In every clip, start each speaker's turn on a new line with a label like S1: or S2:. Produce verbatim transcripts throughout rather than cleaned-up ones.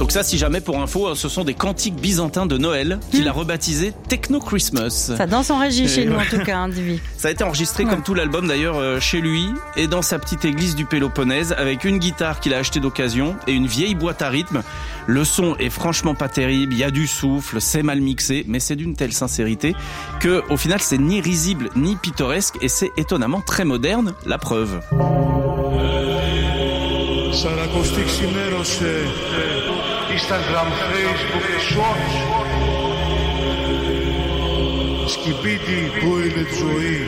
S1: Donc ça, si jamais pour info, ce sont des cantiques byzantins de Noël qu'il mmh. a rebaptisé Techno Christmas.
S2: Ça danse en régie chez nous en tout cas, hein, Divi.
S1: Ça a été enregistré ouais. comme tout l'album d'ailleurs euh, chez lui et dans sa petite église du Péloponnèse avec une guitare qu'il a achetée d'occasion et une vieille boîte à rythme. Le son est franchement pas terrible, il y a du souffle, c'est mal mixé, mais c'est d'une telle sincérité que au final c'est ni risible ni pittoresque et c'est étonnamment très moderne, la preuve.
S3: Σαρακοστή ξημέρωσε, Instagram, Facebook και Shorts. Σκυπίτι που είναι τη ζωή.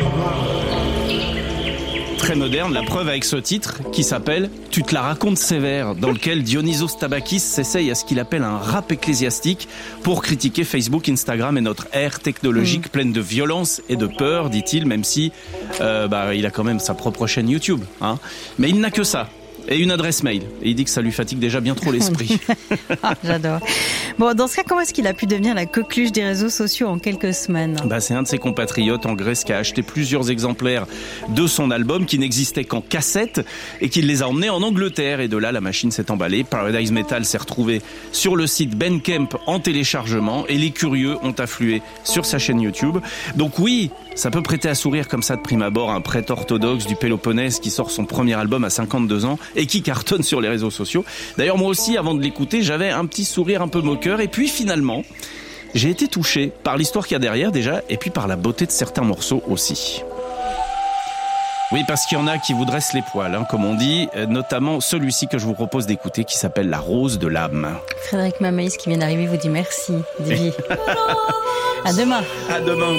S1: Très moderne, la preuve avec ce titre qui s'appelle « Tu te la racontes sévère » dans lequel Dionysos Tabakis s'essaye à ce qu'il appelle un rap ecclésiastique pour critiquer Facebook, Instagram et notre ère technologique mmh. pleine de violence et de peur, dit-il, même si euh, bah, il a quand même sa propre chaîne YouTube. Hein. Mais il n'a que ça. Et une adresse mail. Et il dit que ça lui fatigue déjà bien trop l'esprit.
S2: Ah, j'adore. Bon, dans ce cas, comment est-ce qu'il a pu devenir la coqueluche des réseaux sociaux en quelques semaines ?
S1: Bah, c'est un de ses compatriotes en Grèce qui a acheté plusieurs exemplaires de son album qui n'existait qu'en cassette et qui les a emmenés en Angleterre. Et de là, la machine s'est emballée. Paradise Metal s'est retrouvé sur le site Bandcamp en téléchargement et les curieux ont afflué sur sa chaîne YouTube. Donc oui, ça peut prêter à sourire comme ça de prime abord un prêtre orthodoxe du Péloponnèse qui sort son premier album à cinquante-deux ans et qui cartonne sur les réseaux sociaux. D'ailleurs, moi aussi, avant de l'écouter, j'avais un petit sourire un peu moqueur. Et puis finalement, j'ai été touché par l'histoire qu'il y a derrière déjà, et puis par la beauté de certains morceaux aussi. Oui, parce qu'il y en a qui vous dressent les poils, hein, comme on dit, notamment celui-ci que je vous propose d'écouter qui s'appelle La Rose de l'âme.
S2: Frédéric Mameis qui vient d'arriver vous dit merci, Divi. À demain.
S1: À demain.